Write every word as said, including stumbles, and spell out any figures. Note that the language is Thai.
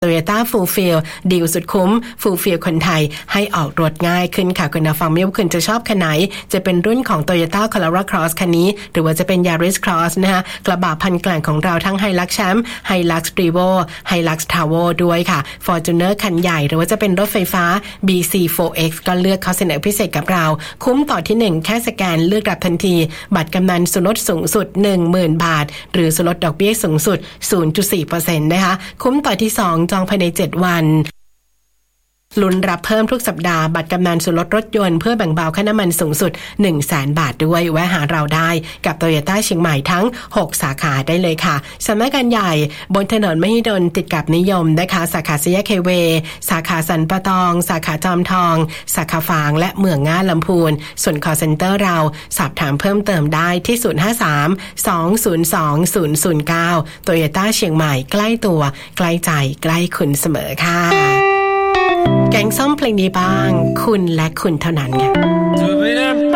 Toyota Fulfill ดีลสุดคุ้ม Fulfill คนไทยให้ออกรถง่ายขึ้นค่ะคุณผู้ฟังไม่ว่าคุณจะชอบคันไหนจะเป็นรุ่นของ Toyota Corolla Cross คันนี้หรือว่าจะเป็น Yaris Cross นะคะกระบะพันแกร่งของเราทั้ง Hilux Champ Hilux Revo Hilux Tavo ด้วยค่ะ Fortuner คันใหญ่หรือว่าจะเป็นรถไฟฟ้า บี ซี โฟร์ เอ็กซ์ ก็เลือกเขาเสนอพิเศษกับเราคุ้มต่อที่หนึ่งแค่สแกนเลือกรับทันทีบัตรกำนันส่วนลดสูงสุด หนึ่งหมื่น บาทหรือส่วนลดดอกเบี้ยสูงสุด ศูนย์จุดสี่เปอร์เซ็นต์ นะคะคุ้มต่อที่สองจองภายในเจ็ดวันลุ้นรับเพิ่มทุกสัปดาห์บัตรกำนันส่วนลดรถยนต์เพื่อแบ่งเบาค่าน้ำมันสูงสุด หนึ่งแสน บาทด้วยแวะหาเราได้กับ Toyota เชียงใหม่ทั้งหกสาขาได้เลยค่ะสำนักงานใหญ่บนถนนมหิดลติดกับนิยมนะคะสาขาสยามเคเวสาขาสันปะตองสาขาจอมทองสาขาฝางและเมืองง่าลำพูนส่วน call center เราสอบถามเพิ่มเติมได้ที่ศูนย์ห้าสาม สอง ศูนย์ สอง ศูนย์ ศูนย์ เก้า Toyota เชียงใหม่ใกล้ตัวใกล้ใจใกล้คุณเสมอค่ะแกงส้มเพลงนี้บ้างคุณและคุณเท่านั้นค่ะ